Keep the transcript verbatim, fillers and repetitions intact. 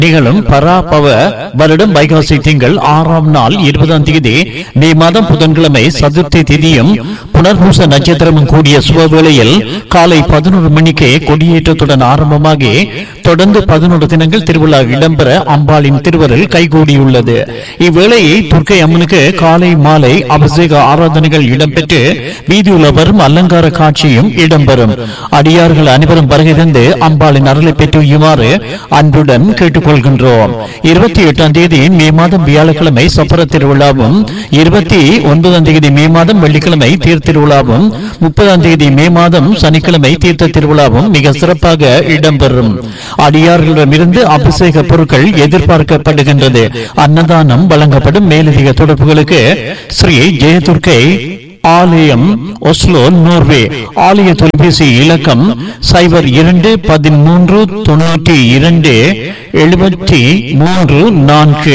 நிகழும் பராபவ வருடம் வைகாசி திங்கள் ஆறாம் நாள் இருபதாம் தேதி மே மாதம் புதன்கிழமை சதுர்த்தி திதியும் புனர்பூச நட்சத்திரமும் கூடிய சுபவேளையில் காலை பதினோரு மணிக்கு கொடியேற்றத்துடன் ஆரம்பமாகி தொடர்ந்து பதினோரு தினங்கள் திருவிழா இடம்பெற அம்பாளின் திருவருள் கைகூடியுள்ளது. இவ்வேளையை துர்க்கை அம்மனுக்கு காலை மாலை அபிஷேக ஆராதனைகள் இடம்பெற்று வீதியுலா வரும் அலங்கார காட்சியும் இடம்பெறும். அடியார்கள் அனைவரும் வருகை தந்து அம்பாளின் அருளை பெற்றுமாறு அன்புடன் கேட்டுக் கொள்கின்றோம். இருபத்தி எட்டாம் தேதி மே மாதம் வியாழக்கிழமை சப்பர திருவிழாவும், இருபத்தி ஒன்பதாம் தேதி மே மாதம் வெள்ளிக்கிழமை தீர்த்த திருவிழாவும், முப்பதாம் தேதி மே மாதம் சனிக்கிழமை தீர்த்த திருவிழாவும் மிக சிறப்பாக இடம்பெறும். அடியார்களிடமிருந்து அபிஷேக பொருட்கள் எதிர்பார்க்கப்படுகின்றது. அன்னதானம் வழங்கப்படும். மேலதிக தொடர்புகளுக்கு ஸ்ரீ ஜெயதுர்க்கை ஆலயம், ஒஸ்லோ, நோர்வே. ஆலய தொலைபேசி இலக்கம் சைபர் இரண்டு பதிமூன்று தொன்னூற்றி இரண்டு எழுபத்தி மூன்று நான்கு.